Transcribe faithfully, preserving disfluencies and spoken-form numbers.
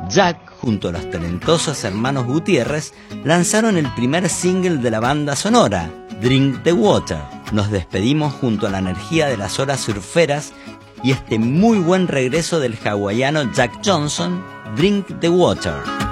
Jack, junto a los talentosos hermanos Gutiérrez, lanzaron el primer single de la banda sonora, Drink the Water. Nos despedimos junto a la energía de las olas surferas y este muy buen regreso del hawaiano Jack Johnson, Drink the Water.